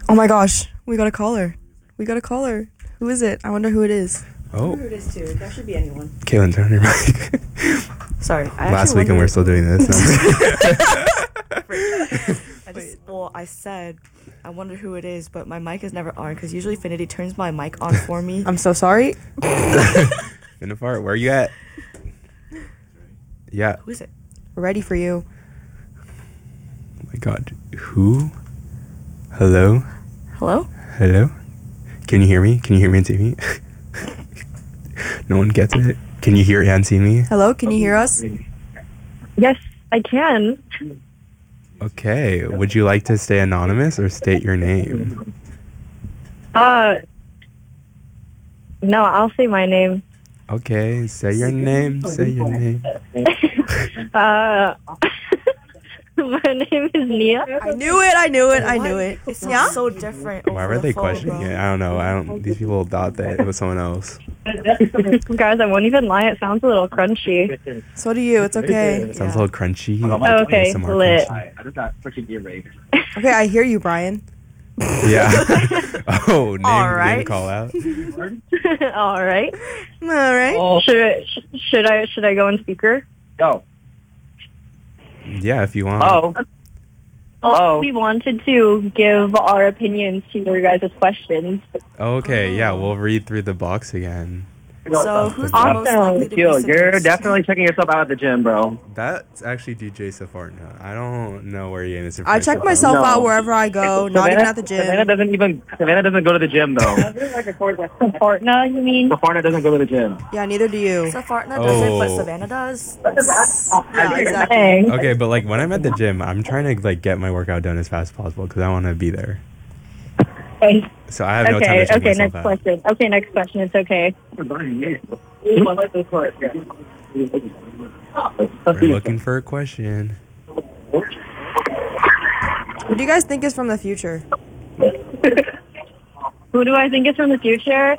Oh my gosh, we got a caller. Who is it? I wonder who it is. Oh. Who it is too. That should be anyone. Caitlin, turn your mic. Sorry. Last week and we're still doing this. I said, I wonder who it is, but my mic is never on because usually Finity turns my mic on for me. I'm so sorry. Finifart, where are you at? Yeah. Who is it? We're ready for you. Oh my god. Who? Hello? Hello? Hello? Can you hear me? Can you hear me and see me? No one gets it. Can you hear and see me? Hello, can you hear us? Yes, I can. Okay. Would you like to stay anonymous or state your name? No, I'll say my name. Okay. Say your name. Say your name. My name is Nia. I knew it. It sounds Yeah? so different. Why over were the they phone, questioning bro. it? I don't know. These people thought that it was someone else. Guys, I won't even lie, it sounds a little crunchy. So do you. It's okay. It sounds a little crunchy. Okay, ASMR lit. crunchy. Okay, I hear you, Brian. Yeah. Oh, name Alright. call out. All right. All right. Should I go on speaker? Yeah, if you want. We wanted to give our opinions to your guys' questions. Okay, yeah, we'll read through the box again. So, who's the Awesome. most likely to be Yo, you're seduced? definitely checking yourself out at the gym, bro. That's actually DJ Safartna. I don't know where you're in this. I check myself No. out wherever I go, not even at the Savannah gym. doesn't go to the gym though. Partner, you mean? Safarna doesn't go to the gym. Yeah, neither do you. Safartna does it, but Oh. Savannah does. Yeah, exactly. Hey. Okay, but like when I'm at the gym, I'm trying to like get my workout done as fast as possible because I want to be there. So I have no time to check Okay, myself next out. question. Okay, next question. It's okay. We're looking for a question. What do you guys think is from the future? Who do I think is from the future?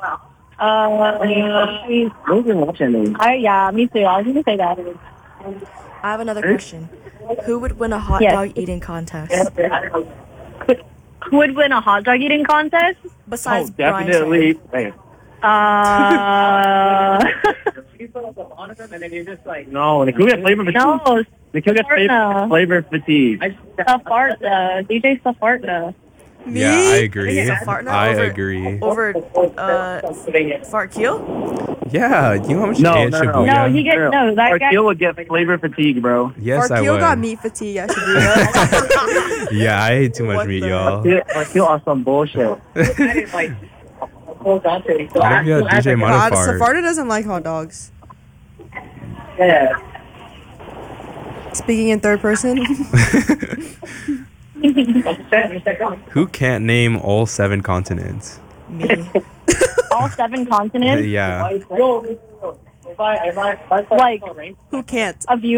Me too. I was going to say that. I have another question. Who would win a hot Yes. dog eating contest? Who would win a hot dog eating contest? Besides Definitely. Brian. No, the crew gets flavor fatigue. No, The crew gets Safarna. flavor fatigue. Safartna. DJ Safartna. Me? Yeah, I agree. Safartna I over- agree. Over, Fart Keel? Yeah, you know how much No, ate no, no. Shibuya? No, he gets no. That guy. Arkeel would get flavor fatigue, bro. Yes, I Arkeel would. got meat fatigue at Shibuya. Yeah, I ate too much What meat, the- y'all. Arkeel on some bullshit. What if you had DJ God, Monofart? Safarna doesn't like hot dogs. Speaking in third person. Who can't name all 7 continents? Me. All 7 continents. Yeah. Like Who can't? of you.